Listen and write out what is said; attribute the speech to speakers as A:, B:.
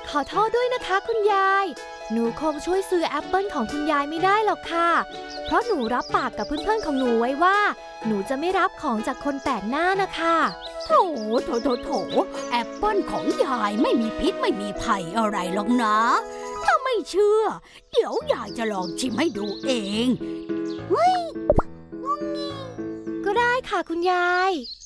A: ขอโทษด้วยนะคะคุณยายหนูคงช่วยซื้อแอปเปิลของคุณยายไม่ได้หรอกค่ะเพราะหนูรับปากกับเพื่อนๆของหนูไว้ว่าหนูจะไม่รับของจากคนแปลกหน้านะคะ
B: โถโถแอปเปิลของยายไม่มีพิษไม่มีภัยอะไรหรอกนะถ้าไม่เชื่อเดี๋ยวยายจะลองชิมให้ดูเอง
A: ก็ได้ค่ะคุณยาย